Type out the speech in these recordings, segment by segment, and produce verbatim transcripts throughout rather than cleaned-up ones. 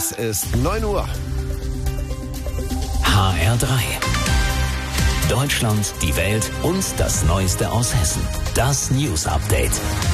Es ist neun Uhr. H R drei. Deutschland, die Welt und das Neueste aus Hessen. Das News Update.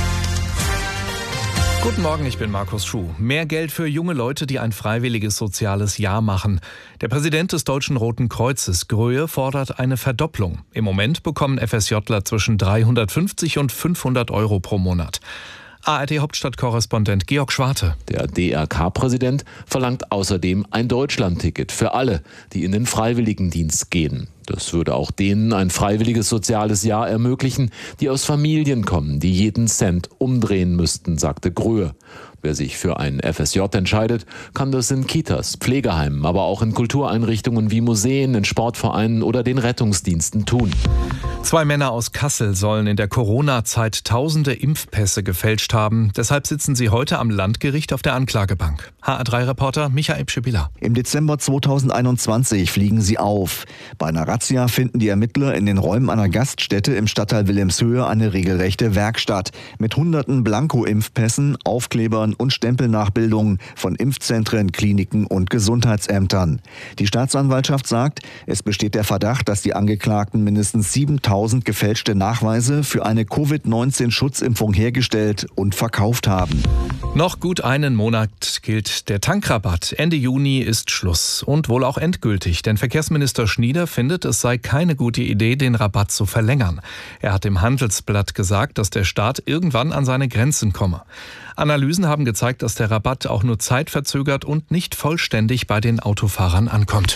Guten Morgen, ich bin Markus Schuh. Mehr Geld für junge Leute, die ein freiwilliges soziales Jahr machen. Der Präsident des Deutschen Roten Kreuzes, Gröhe, fordert eine Verdopplung. Im Moment bekommen FSJler zwischen dreihundertfünfzig und fünfhundert Euro pro Monat. A R D-Hauptstadtkorrespondent Georg Schwarte. Der D R K-Präsident verlangt außerdem ein Deutschlandticket für alle, die in den Freiwilligendienst gehen. Das würde auch denen ein freiwilliges soziales Jahr ermöglichen, die aus Familien kommen, die jeden Cent umdrehen müssten, sagte Gröhe. Wer sich für ein F S J entscheidet, kann das in Kitas, Pflegeheimen, aber auch in Kultureinrichtungen wie Museen, in Sportvereinen oder den Rettungsdiensten tun. Zwei Männer aus Kassel sollen in der Corona-Zeit tausende Impfpässe gefälscht haben. Deshalb sitzen sie heute am Landgericht auf der Anklagebank. H R drei Reporter Michael Pschibilla. Im Dezember zweitausendeinundzwanzig fliegen sie auf. Bei einer Razzia finden die Ermittler in den Räumen einer Gaststätte im Stadtteil Wilhelmshöhe eine regelrechte Werkstatt mit hunderten Blanko-Impfpässen, Aufklebern und Stempelnachbildungen von Impfzentren, Kliniken und Gesundheitsämtern. Die Staatsanwaltschaft sagt, es besteht der Verdacht, dass die Angeklagten mindestens siebentausend gefälschte Nachweise für eine Covid neunzehn Schutzimpfung hergestellt und verkauft haben. Noch gut einen Monat gilt der Tankrabatt. Ende Juni ist Schluss und wohl auch endgültig, denn Verkehrsminister Schnieder findet, es sei keine gute Idee, den Rabatt zu verlängern. Er hat im Handelsblatt gesagt, dass der Staat irgendwann an seine Grenzen komme. Analysen haben gezeigt, dass der Rabatt auch nur zeitverzögert und nicht vollständig bei den Autofahrern ankommt.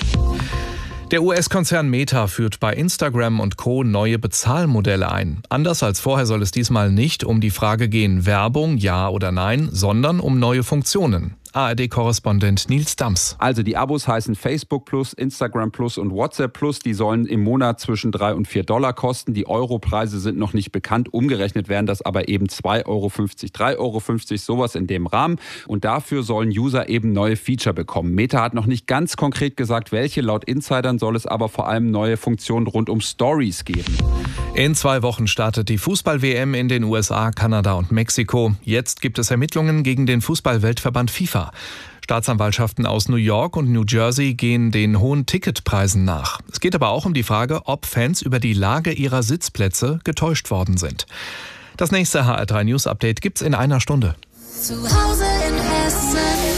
Der U S-Konzern Meta führt bei Instagram und Co. neue Bezahlmodelle ein. Anders als vorher soll es diesmal nicht um die Frage gehen, Werbung, ja oder nein, sondern um neue Funktionen. A R D-Korrespondent Nils Dams. Also die Abos heißen Facebook Plus, Instagram Plus und WhatsApp Plus. Die sollen im Monat zwischen drei und vier Dollar kosten. Die Europreise sind noch nicht bekannt. Umgerechnet wären das aber eben zwei Euro fünfzig, drei Euro fünfzig, sowas in dem Rahmen. Und dafür sollen User eben neue Feature bekommen. Meta hat noch nicht ganz konkret gesagt, welche. Laut Insidern soll es aber vor allem neue Funktionen rund um Stories geben. In zwei Wochen startet die Fußball-W M in den U S A, Kanada und Mexiko. Jetzt gibt es Ermittlungen gegen den Fußball-Weltverband FIFA. Staatsanwaltschaften aus New York und New Jersey gehen den hohen Ticketpreisen nach. Es geht aber auch um die Frage, ob Fans über die Lage ihrer Sitzplätze getäuscht worden sind. Das nächste H R drei News Update gibt's in einer Stunde. Zu Hause in Hessen.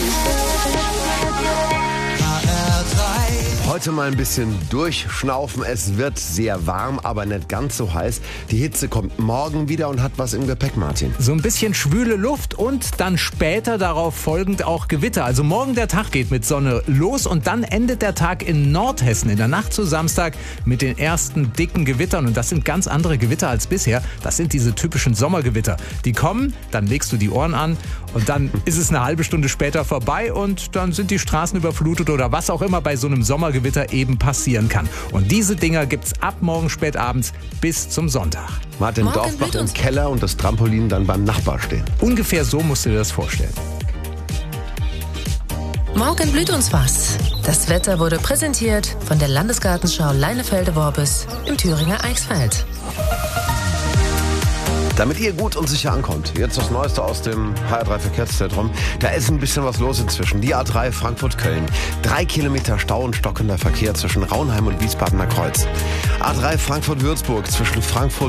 Heute mal ein bisschen durchschnaufen. Es wird sehr warm, aber nicht ganz so heiß. Die Hitze kommt morgen wieder und hat was im Gepäck, Martin. So ein bisschen schwüle Luft und dann später darauf folgend auch Gewitter. Also morgen der Tag geht mit Sonne los und dann endet der Tag in Nordhessen in der Nacht zu Samstag mit den ersten dicken Gewittern. Und das sind ganz andere Gewitter als bisher. Das sind diese typischen Sommergewitter. Die kommen, dann legst du die Ohren an und dann ist es eine halbe Stunde später vorbei und dann sind die Straßen überflutet oder was auch immer bei so einem Sommergewitter eben passieren kann. Und diese Dinger gibt's ab morgen spät abends bis zum Sonntag. Martin, Morgen Dorfbach blüht im uns- Keller und das Trampolin dann beim Nachbar stehen. Ungefähr so musst du dir das vorstellen. Morgen blüht uns was. Das Wetter wurde präsentiert von der Landesgartenschau Leinefelde-Worbis im Thüringer Eichsfeld. Damit ihr gut und sicher ankommt, jetzt das Neueste aus dem H R drei Verkehrszentrum. Da ist ein bisschen was los inzwischen. Die A drei Frankfurt-Köln. Drei Kilometer Stau und stockender Verkehr zwischen Raunheim und Wiesbadener Kreuz. A drei Frankfurt-Würzburg zwischen Frankfurt